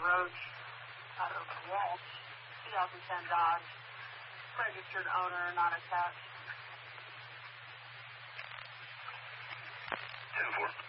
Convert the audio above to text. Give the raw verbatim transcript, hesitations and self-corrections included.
Roach out of Walsh, twenty ten Dodge, registered owner, not attached. ten four.